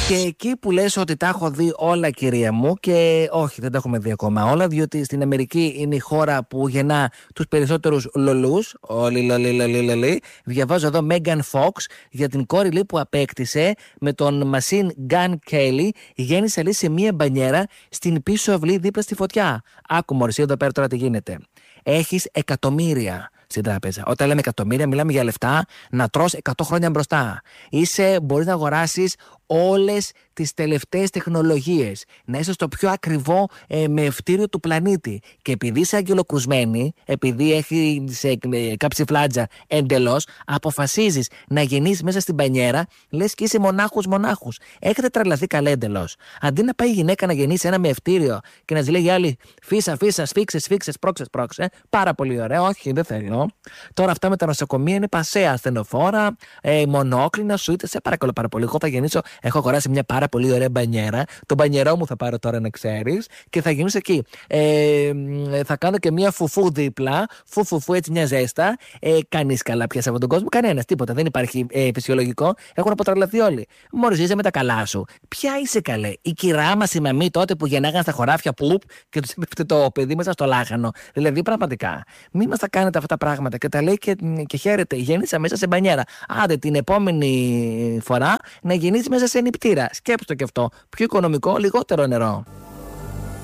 Και εκεί που λες ότι τα έχω δει όλα, κυρία μου, και όχι, δεν τα έχουμε δει ακόμα όλα, διότι στην Αμερική είναι η χώρα που γεννά τους περισσότερους λολούς. Όλοι λολί. Διαβάζω εδώ Megan Fox για την κόρη λέει, που απέκτησε με τον Machine Gun Kelly. Γέννησε λέει, σε μία μπανιέρα στην πίσω αυλή δίπλα στη φωτιά. Άκου μωρή, εδώ πέρα τώρα τι γίνεται. Έχεις εκατομμύρια στην τράπεζα. Όταν λέμε εκατομμύρια, μιλάμε για λεφτά να τρως 100 χρόνια μπροστά. Μπορείς να αγοράσεις όλες τις τελευταίες τεχνολογίες. Να είσαι στο πιο ακριβό μευτήριο του πλανήτη. Και επειδή είσαι αγγελοκρουσμένη, επειδή έχει κάψει φλάτζα εντελώς, αποφασίζεις να γεννήσεις μέσα στην μπανιέρα, λες και είσαι μονάχους. Έχετε τρελαθεί καλά εντελώς. Αντί να πάει η γυναίκα να γεννήσει ένα μευτήριο και να ζηλέγει άλλη φύσα, σφίξε, πρόξε. Πάρα πολύ ωραία. Όχι, δεν θέλω. Τώρα αυτά με τα νοσοκομεία είναι πασέα, ασθενοφόρα, μονόκλινα, σουίτες. Σε παρακαλώ πάρα πολύ. Εγώ θα γεννήσω. Έχω αγοράσει μια πάρα πολύ ωραία μπανιέρα. Το μπανιερό μου θα πάρω τώρα να ξέρεις και θα γεννήσω εκεί. Θα κάνω και μια φουφού δίπλα. Φουφού, έτσι μια ζέστα. Κανείς καλά πια σε αυτόν τον κόσμο. Κανένας, τίποτα. Δεν υπάρχει φυσιολογικό. Έχουν αποτρελαθεί όλοι. Μόλις είσαι με τα καλά σου. Ποια είσαι καλέ. Η κυρά μας η μαμή τότε που γεννάγαν στα χωράφια πουπ και τους έπεφτε το παιδί μέσα στο λάχανο. Δηλαδή πραγματικά. Μην μας τα κάνετε αυτά τα πράγματα και τα λέει και χαίρεται. Γέννησα μέσα σε μπανιέρα. Άντε την επόμενη φορά να γεννήσει μέσα σε νηπτήρα. Σκέψτε το και αυτό. Πιο οικονομικό, λιγότερο νερό.